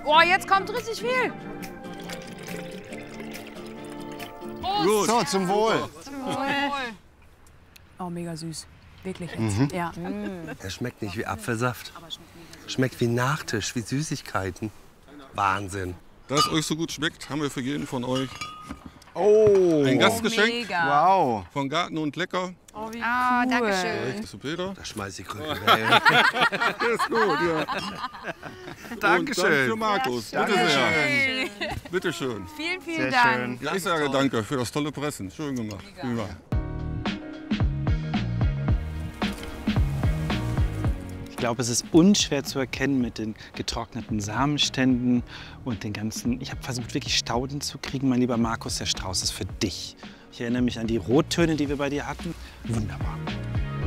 Oh, jetzt kommt richtig viel. Gut. So, zum Wohl. Oh, mega süß. Wirklich jetzt. Ja. Er schmeckt nicht wie Apfelsaft. Schmeckt wie Nachtisch, wie Süßigkeiten. Wahnsinn. Da es euch so gut schmeckt, haben wir für jeden von euch Oh, ein Gastgeschenk Mega. wow. von Garten und Lecker. Oh, wie Ah, cool. danke schön. Echt, zu Peter. Da schmeiß ich Krücken weg. Ist gut, ja. Dankeschön. Und dann für Markus. Bitte sehr. Bitte schön. Vielen, vielen Sehr Dank. schön. Ja, ich sage danke für das tolle Pressen. Schön gemacht. Prima. Ich glaube, es ist unschwer zu erkennen mit den getrockneten Samenständen und den ganzen. Ich habe versucht, wirklich Stauden zu kriegen. Mein lieber Markus, der Strauß ist für dich. Ich erinnere mich an die Rottöne, die wir bei dir hatten. Wunderbar.